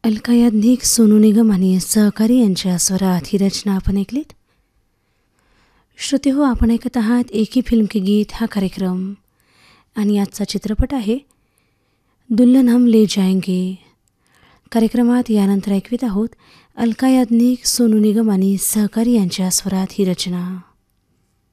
अलका याज्ञिक, सोनू निगम आणि सहकारी यांच्या स्वरात ही रचना आपण ऐकलीत. श्रोते हो, आपण ऐकत आहात एक ही फिल्म के गीत हा कार्यक्रम आणि आजचा चित्रपट आहे दुल्हन हम ले जाएंगे. कार्यक्रमात यानंतर ऐकवीत आहोत अलका याज्ञिक, सोनू निगम आणि सहकारी यांच्या स्वरात ही रचना.